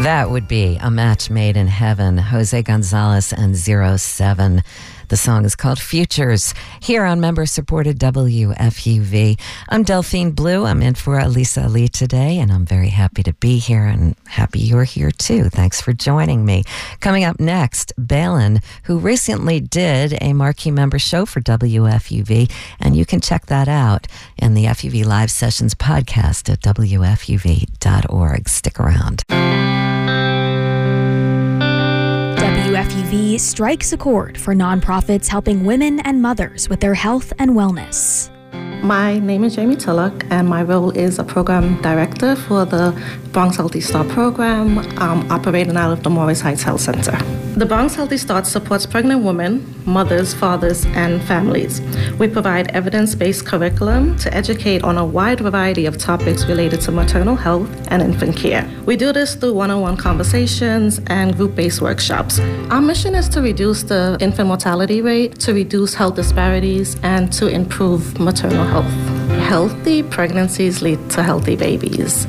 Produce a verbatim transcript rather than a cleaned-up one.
That would be a match made in heaven. Jose Gonzalez and Zero Seven. The song is called Futures, here on member-supported W F U V. I'm Delphine Blue. I'm in for Alisa Ali today, and I'm very happy to be here and happy you're here too. Thanks for joining me. Coming up next, Balin, who recently did a marquee member show for W F U V, and you can check that out in the F U V Live Sessions podcast at W F U V dot org. Stick around. W F U V strikes a chord for nonprofits helping women and mothers with their health and wellness. My name is Jamie Tullock, and my role is a program director for the Bronx Healthy Start program, um, operating out of the Morris Heights Health Center. The Bronx Healthy Start supports pregnant women, mothers, fathers, and families. We provide evidence-based curriculum to educate on a wide variety of topics related to maternal health and infant care. We do this through one-on-one conversations and group-based workshops. Our mission is to reduce the infant mortality rate, to reduce health disparities, and to improve maternal health. Healthy pregnancies lead to healthy babies.